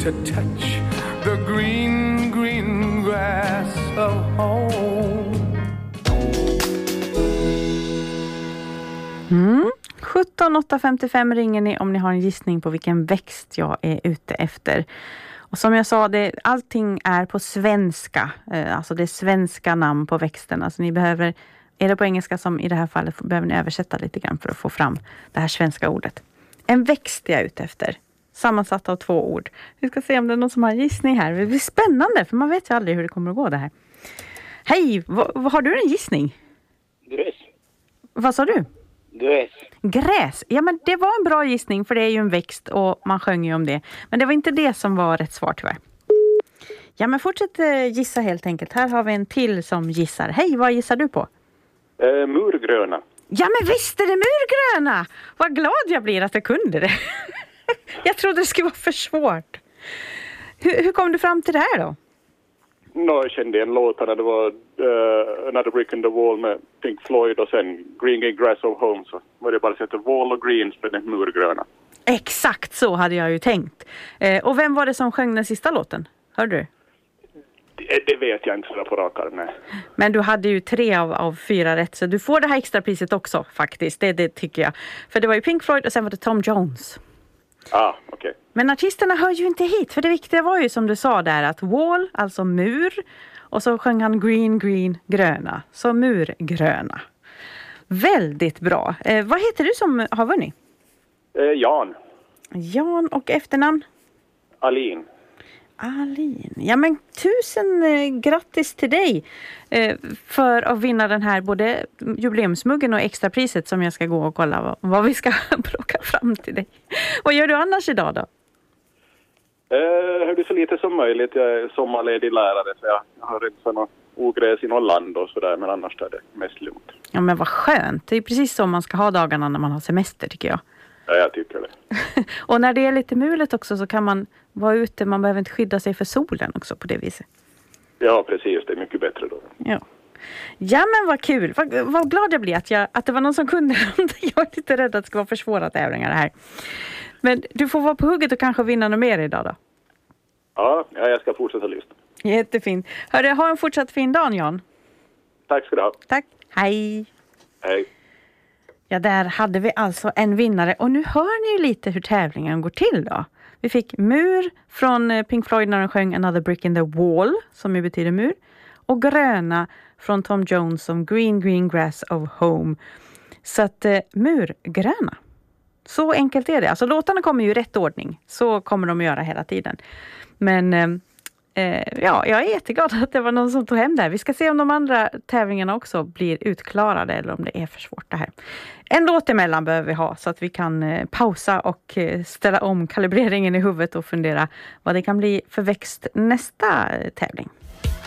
to touch the green, green grass of home. 17-855 ringer ni om ni har en gissning på vilken växt jag är ute efter. Och som jag sa, allting är på svenska. Alltså det är svenska namn på växterna. Så ni behöver, är det på engelska som i det här fallet, behöver ni översätta lite grann för att få fram det här svenska ordet. En växt jag är ute efter. Sammansatt av 2 ord. Vi ska se om det är någon som har en gissning här. Det blir spännande för man vet ju aldrig hur det kommer att gå det här. Hej, har du en gissning? Gräs. Vad sa du? Gräs. Gräs. Ja, men det var en bra gissning för det är ju en växt och man sjöng ju om det. Men det var inte det som var rätt svar tyvärr. Ja, men fortsätt gissa helt enkelt. Här har vi en till som gissar. Hej, vad gissar du på? Murgröna. Ja, men visst är det murgröna! Vad glad jag blir att jag kunde det. Jag trodde det skulle vara för svårt. Hur kom du fram till det här då? Jag kände en låt när det var Another Brick in the Wall med Pink Floyd och sen Green Green Grass of Home, så var det bara att sätta wall och green för den murgröna. Exakt så hade jag ju tänkt. Och vem var det som sjöng den sista låten? Hörde du? Det vet jag inte så på rak arm. Men du hade ju 3 av 4 rätt, så du får det här extra priset också faktiskt. Det tycker jag. För det var ju Pink Floyd och sen var det Tom Jones. Okej. Men artisterna hör ju inte hit, för det viktiga var ju som du sa där att wall, alltså mur, och så sjöng han green, green, gröna. Så murgröna. Väldigt bra. Vad heter du som har vunnit? Jan. Jan och efternamn? Alin. Alin. Ja, men 1000 grattis till dig för att vinna den här både jubileumsmuggen och extrapriset som jag ska gå och kolla vad vi ska plocka fram till dig. Vad gör du annars idag då? Hör du så lite som möjligt. Jag är sommarledig lärare så jag har rensat något ogräs i något land och sådär, men annars är det mest lugnt. Ja, men vad skönt. Det är precis så man ska ha dagarna när man har semester tycker jag. Ja, jag tycker det. Och när det är lite mulet också så kan man vara ute, man behöver inte skydda sig för solen också på det viset. Ja, precis. Det är mycket bättre då. Ja, men vad kul. Vad glad jag blir att det var någon som kunde. Jag är lite rädd att det ska vara för svåra tävlingar det här. Men du får vara på hugget och kanske vinna något mer idag då. Ja, jag ska fortsätta lyssna. Jättefint. Hörru, ha en fortsatt fin dag, Jan. Tack ska du ha. Tack. Hej. Hej. Ja, där hade vi alltså en vinnare. Och nu hör ni ju lite hur tävlingen går till då. Vi fick mur från Pink Floyd när de sjöng Another Brick in the Wall, som ju betyder mur. Och gröna från Tom Jones som Green Green Grass of Home. Så att murgröna. Så enkelt är det. Alltså låtarna kommer ju i rätt ordning. Så kommer de att göra hela tiden. Men jag är jätteglad att det var någon som tog hem det här. Vi ska se om de andra tävlingarna också blir utklarade eller om det är för svårt det här. En låt emellan behöver vi ha så att vi kan pausa och ställa om kalibreringen i huvudet och fundera vad det kan bli för växt nästa tävling.